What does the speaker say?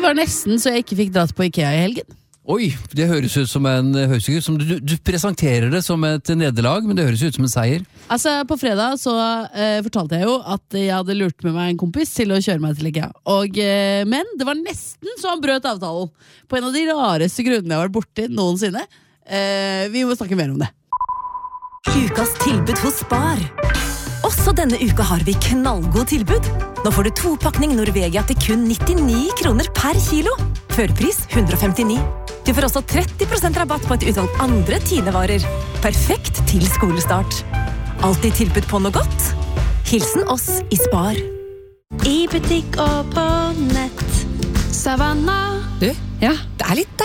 var nesten så jeg ikke fikk dratt på IKEA i helgen. Oi, det høres ut som du presenterer det som et nederlag, men det høres ut som en seier. Altså, på fredag så fortalte jeg jo at jeg hadde lurt med meg en kompis til å kjøre meg til IKEA. Men det var nesten så han brøt avtalen. På en av de rareste grunnene jeg har vært borti noensinne. Vi må snakke mer om det. Ukas tilbud hos Spar. Også denne uka har vi knallgod tilbud. Nå får du 2-pakning Norvegia til kun 99 kroner per kilo. Førpris 159. Du får også 30% rabatt på et utvalg andre Tine-varer. Perfekt til skolestart. Alltid tilbud på noe godt. Hilsen oss i Spar. I butikk og på nett. Savannah. Du, ja, det er litt